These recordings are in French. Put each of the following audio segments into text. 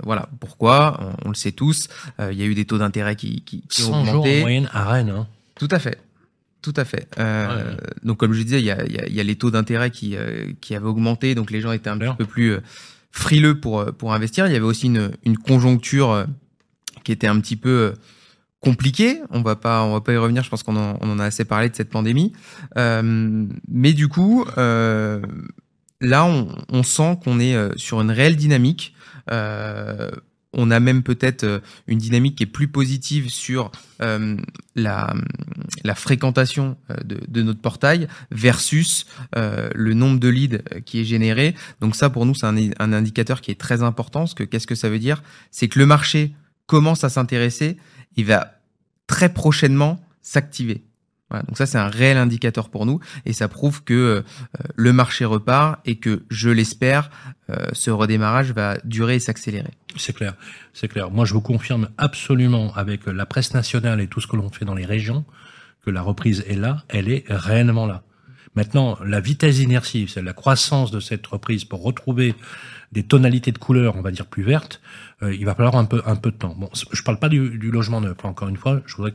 Voilà. Pourquoi? On le sait tous. Il y a eu des taux d'intérêt qui ont 100 jours augmenté. en moyenne à Rennes. Hein. Tout à fait. Donc, comme je disais, il y a les taux d'intérêt qui avaient augmenté. Donc, les gens étaient un petit peu plus frileux pour investir. Il y avait aussi une conjoncture qui était un petit peu compliquée. On va pas y revenir. Je pense qu'on en a assez parlé de cette pandémie. Mais du coup, là, on sent qu'on est sur une réelle dynamique. On a même peut-être une dynamique qui est plus positive sur la fréquentation de notre portail versus le nombre de leads qui est généré. Donc ça, pour nous, c'est un indicateur qui est très important. Parce que qu'est-ce que ça veut dire? C'est que le marché commence à s'intéresser. Il va très prochainement s'activer. Voilà, donc ça, c'est un réel indicateur pour nous et ça prouve que le marché repart et que, je l'espère, ce redémarrage va durer et s'accélérer. C'est clair. Moi, je vous confirme absolument avec la presse nationale et tout ce que l'on fait dans les régions que la reprise est là, elle est réellement là. Maintenant, la vitesse d'inertie, c'est la croissance de cette reprise pour retrouver des tonalités de couleurs, on va dire plus vertes, il va falloir un peu de temps. Bon, je parle pas du logement neuf, encore une fois, je voudrais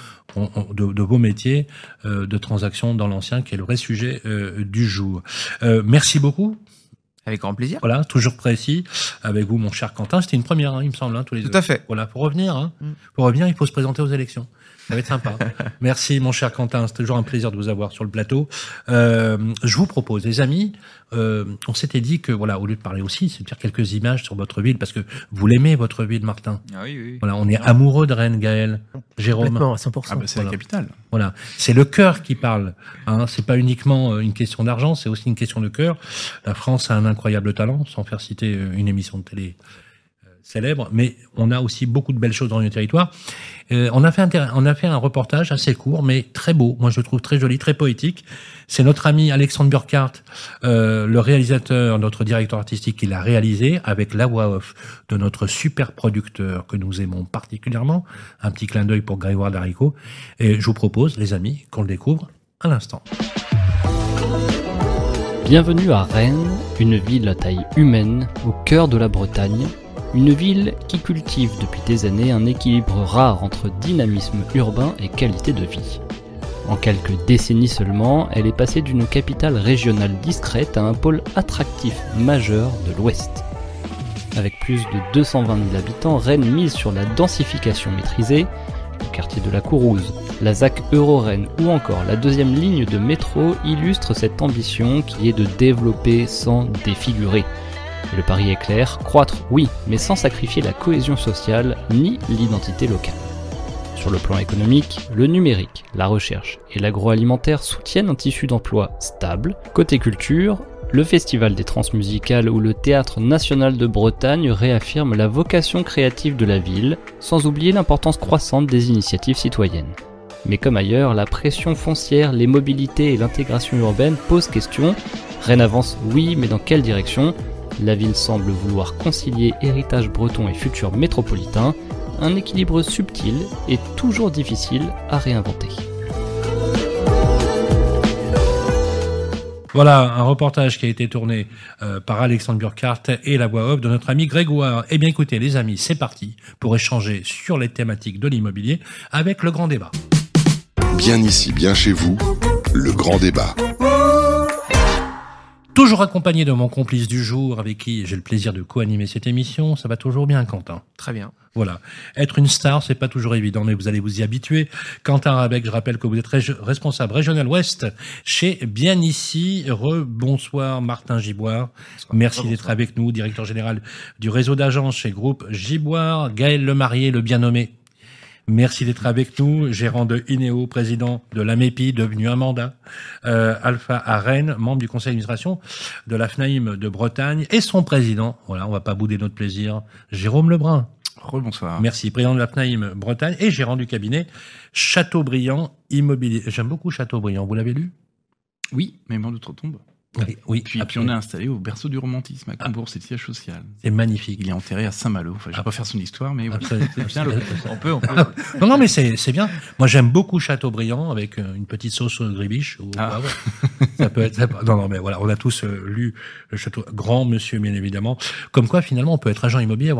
de vos métiers de transactions dans l'ancien, qui est le vrai sujet du jour. Merci beaucoup. Avec grand plaisir. Voilà, toujours précis avec vous, mon cher Quentin. C'était une première, il me semble, tous les deux. Tout à fait. Voilà, pour revenir, il faut se présenter aux élections. Ça va être sympa. Merci, mon cher Quentin. C'est toujours un plaisir de vous avoir sur le plateau. Je vous propose, les amis, on s'était dit que, voilà, au lieu de parler aussi, c'est de faire quelques images sur votre ville, parce que vous l'aimez, votre ville, Martin. Ah oui. Voilà, on est amoureux de Rennes, Gaël, Jérôme. Complètement, à 100%. Ah bah c'est la capitale. Voilà, c'est le cœur qui parle. C'est pas uniquement une question d'argent, c'est aussi une question de cœur. La France a un incroyable talent, sans faire citer une émission de télé célèbre, mais on a aussi beaucoup de belles choses dans le territoire. On a fait un reportage assez court, mais très beau. Moi, je le trouve très joli, très poétique. C'est notre ami Alexandre Burkhardt, le réalisateur, notre directeur artistique, qui l'a réalisé avec la voix off de notre super producteur que nous aimons particulièrement. Un petit clin d'œil pour Grégoire Daricot. Et je vous propose, les amis, qu'on le découvre à l'instant. Bienvenue à Rennes, une ville à taille humaine, au cœur de la Bretagne. Une ville qui cultive depuis des années un équilibre rare entre dynamisme urbain et qualité de vie. En quelques décennies seulement, elle est passée d'une capitale régionale discrète à un pôle attractif majeur de l'Ouest. Avec plus de 220 000 habitants, Rennes mise sur la densification maîtrisée, le quartier de la Courouse, la ZAC Euro-Rennes ou encore la deuxième ligne de métro illustrent cette ambition qui est de développer sans défigurer. Le pari est clair, croître oui, mais sans sacrifier la cohésion sociale ni l'identité locale. Sur le plan économique, le numérique, la recherche et l'agroalimentaire soutiennent un tissu d'emploi stable. Côté culture, le Festival des Transmusicales ou le Théâtre National de Bretagne réaffirment la vocation créative de la ville, sans oublier l'importance croissante des initiatives citoyennes. Mais comme ailleurs, la pression foncière, les mobilités et l'intégration urbaine posent question. Rennes avance oui, mais dans quelle direction ? La ville semble vouloir concilier héritage breton et futur métropolitain, un équilibre subtil et toujours difficile à réinventer. Voilà, un reportage qui a été tourné par Alexandre Burkhardt et la voix off de notre ami Grégoire. Eh bien écoutez les amis, c'est parti pour échanger sur les thématiques de l'immobilier avec le grand débat. Bien ici, bien chez vous, le grand débat. Toujours accompagné de mon complice du jour avec qui j'ai le plaisir de co-animer cette émission, ça va toujours bien Quentin. Très bien. Voilà. Être une star, c'est pas toujours évident, mais vous allez vous y habituer. Quentin Rabec, je rappelle que vous êtes responsable régional Ouest chez Bien Ici. Bonsoir Martin Giboire. Merci d'être avec nous, directeur général du réseau d'agences chez Groupe Giboire. Gaël Lemarié, le bien nommé. Merci d'être avec nous, gérant de Inéo, président de l'AMEPI, devenu un mandat, Alpha à Rennes, membre du conseil d'administration de la FNAIM de Bretagne, et son président, voilà, on va pas bouder notre plaisir, Jérôme Lebrun. Rebonsoir. Merci, président de la FNAIM Bretagne et gérant du cabinet Chateaubriand Immobilier. J'aime beaucoup Chateaubriand, vous l'avez lu ? Oui, Mémoire d'outre-tombe. Oui, Puis on est installé au berceau du romantisme à Combourg, c'est le siège social. C'est magnifique. Il est enterré à Saint-Malo. Enfin, je vais pas faire son histoire, mais voilà. C'est bien. On peut. Non, mais c'est bien. Moi, j'aime beaucoup Chateaubriand avec une petite sauce gribiche. Ça peut être. Non, mais voilà, on a tous lu le Château Grand Monsieur, bien évidemment. Comme quoi, finalement, on peut être agent immobilier,